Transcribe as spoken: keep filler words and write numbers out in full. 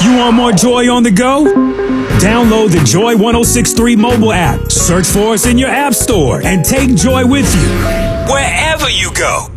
You want more Joy on the go? Download the Joy ten sixty-three mobile app, search for us in your app store, and take Joy with you wherever you go.